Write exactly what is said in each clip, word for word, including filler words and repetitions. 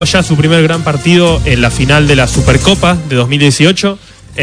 Ya su primer gran partido en la final de la Supercopa de dos mil dieciocho,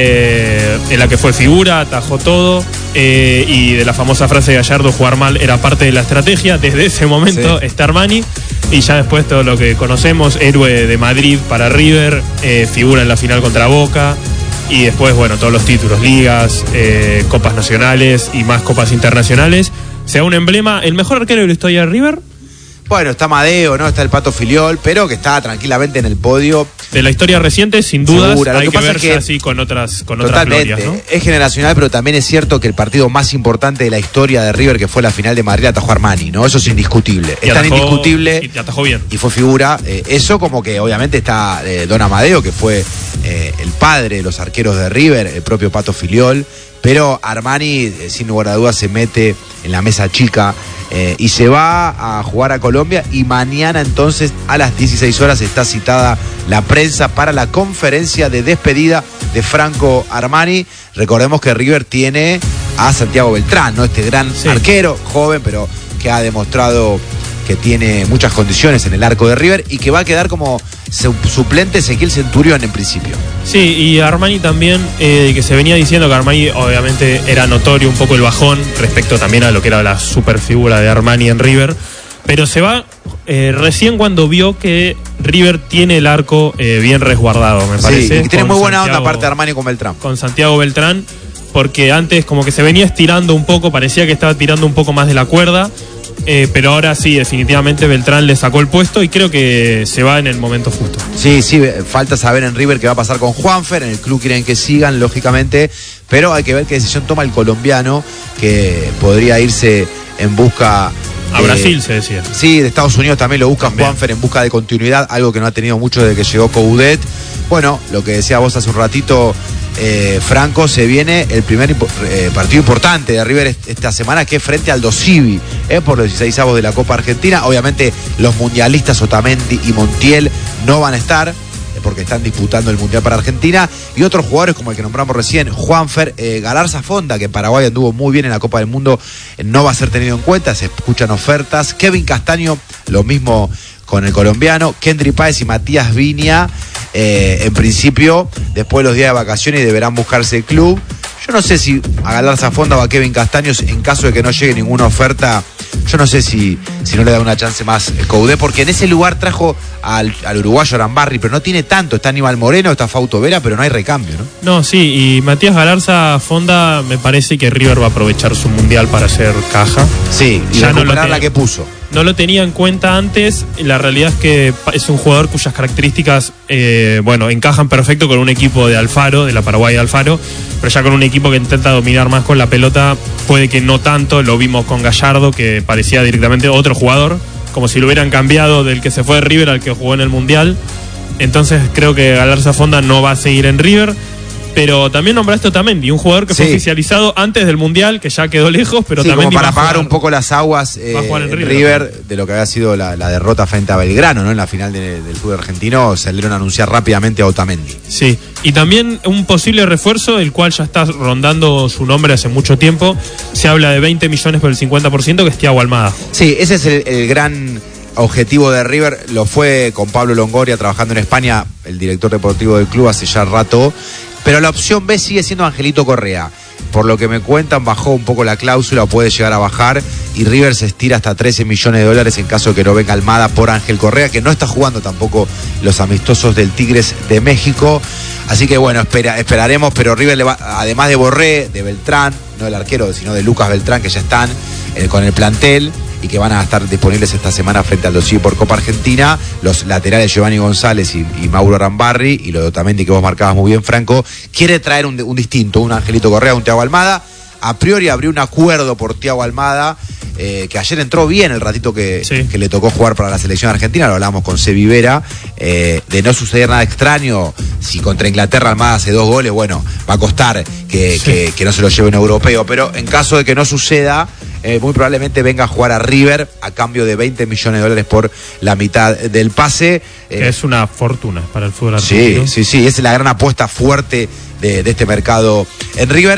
eh, en la que fue figura, atajó todo, eh, y de la famosa frase de Gallardo, jugar mal era parte de la estrategia. Desde ese momento sí. está Armani, y ya después todo lo que conocemos, héroe de Madrid para River, eh, figura en la final contra Boca, y después, bueno, todos los títulos, ligas, eh, copas nacionales y más copas internacionales. Sea un emblema, el mejor arquero de la historia de River. Bueno, está Amadeo, ¿no? Está el Pato Filiol, pero que está tranquilamente en el podio. De la historia reciente, sin dudas, Segura. Lo hay que, que pasa verse es que así con otras, con otras glorias, ¿no? Es generacional, pero también es cierto que el partido más importante de la historia de River, que fue la final de Madrid, atajó Armani, ¿no? Eso es indiscutible. Y es tan atajó, indiscutible. Y atajó bien. Y fue figura. Eh, eso como que obviamente está eh, Don Amadeo, que fue eh, el padre de los arqueros de River, el propio Pato Filiol. Pero Armani, eh, sin lugar a dudas, se mete en la mesa chica. Eh, y se va a jugar a Colombia, y mañana entonces a las dieciséis horas está citada la prensa para la conferencia de despedida de Franco Armani. Recordemos que River tiene a Santiago Beltrán, ¿no? Este gran sí. arquero, joven, pero que ha demostrado que tiene muchas condiciones en el arco de River, y que va a quedar como suplente Ezequiel Centurión en principio. Sí, y Armani también, eh, que se venía diciendo que Armani obviamente era notorio un poco el bajón respecto también a lo que era la superfigura de Armani en River, pero se va eh, recién cuando vio que River tiene el arco eh, bien resguardado, me parece. Sí, y tiene muy buena Santiago, onda aparte de Armani con Beltrán. Con Santiago Beltrán, porque antes como que se venía estirando un poco, parecía que estaba tirando un poco más de la cuerda. Eh, pero ahora sí, definitivamente Beltrán le sacó el puesto, y creo que se va en el momento justo. Sí, sí, falta saber en River qué va a pasar con Juanfer. En el club quieren que sigan, lógicamente, pero hay que ver qué decisión toma el colombiano, que podría irse en busca... A de, Brasil se decía. Sí, de Estados Unidos también lo busca Juanfer, en busca de continuidad, algo que no ha tenido mucho desde que llegó Coudet. Bueno, lo que decía vos hace un ratito, eh, Franco, se viene el primer eh, partido importante de River esta semana, que es frente al Dosivi, eh, por los dieciseisavos de la Copa Argentina. Obviamente los mundialistas Otamendi y Montiel no van a estar, porque están disputando el Mundial para Argentina, y otros jugadores como el que nombramos recién, Juanfer, eh, Galarza Fonda, que en Paraguay anduvo muy bien en la Copa del Mundo, eh, no va a ser tenido en cuenta, se escuchan ofertas. Kevin Castaño, lo mismo con el colombiano. Kendry Páez y Matías Viña, eh, en principio, después de los días de vacaciones, deberán buscarse el club. Yo no sé si a Galarza Fonda o a Kevin Castaños, en caso de que no llegue ninguna oferta, yo no sé si, si no le da una chance más Coudet, porque en ese lugar trajo al, al uruguayo Arambarri, pero no tiene tanto. Está Aníbal Moreno, está Fausto Vera, pero no hay recambio, ¿no? No, sí, y Matías Galarza Fonda, me parece que River va a aprovechar su mundial para hacer caja. Sí, y ya recuperar no la que puso. No lo tenía en cuenta antes. La realidad es que es un jugador cuyas características, eh, bueno, encajan perfecto con un equipo de Alfaro, de la Paraguay de Alfaro, pero ya con un equipo que intenta dominar más con la pelota, puede que no tanto. Lo vimos con Gallardo, que parecía directamente otro jugador, como si lo hubieran cambiado del que se fue de River al que jugó en el Mundial. Entonces creo que Galarza Fonda no va a seguir en River. Pero también nombraste a Otamendi, un jugador que sí. fue oficializado antes del Mundial, que ya quedó lejos, pero sí, también como para apagar un poco las aguas eh, en, en River, River de lo que había sido la, la derrota frente a Belgrano, ¿no? En la final de, del fútbol argentino salieron a anunciar rápidamente a Otamendi. Sí, y también un posible refuerzo, el cual ya está rondando su nombre hace mucho tiempo. Se habla de veinte millones por el cincuenta por ciento, que es Thiago Almada. Sí, ese es el, el gran objetivo de River. Lo fue con Pablo Longoria trabajando en España, el director deportivo del club, hace ya rato. Pero la opción B sigue siendo Angelito Correa. Por lo que me cuentan, bajó un poco la cláusula, puede llegar a bajar, y River se estira hasta trece millones de dólares en caso de que no venga Almada por Ángel Correa, que no está jugando tampoco los amistosos del Tigres de México. Así que bueno, espera, esperaremos, pero River le va, además de Borré, de Beltrán, no del arquero, sino de Lucas Beltrán, que ya están eh, con el plantel y que van a estar disponibles esta semana frente al Dosivi por Copa Argentina, los laterales Giovanni González y, y Mauro Arambarri, y lo de Otamendi que vos marcabas muy bien, Franco, quiere traer un, un distinto, un Angelito Correa, un Thiago Almada. A priori abrió un acuerdo por Thiago Almada, eh, que ayer entró bien el ratito que, sí. que le tocó jugar para la selección argentina, lo hablamos con Sebi Vera, eh, de no suceder nada extraño. Si contra Inglaterra Almada hace dos goles, bueno, va a costar que, sí. que, que no se lo lleve un europeo, pero en caso de que no suceda, eh, muy probablemente venga a jugar a River a cambio de veinte millones de dólares por la mitad del pase. Que eh, es una fortuna para el fútbol argentino. Sí, sí, sí, es la gran apuesta fuerte de, de este mercado en River.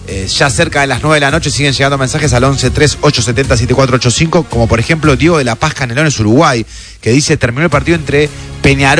Eh, ya cerca de las nueve de la noche siguen llegando mensajes al once tres ocho siete cero siete cuatro ocho cinco, como por ejemplo Diego de la Paz Canelones, Uruguay, que dice: terminó el partido entre Peñarol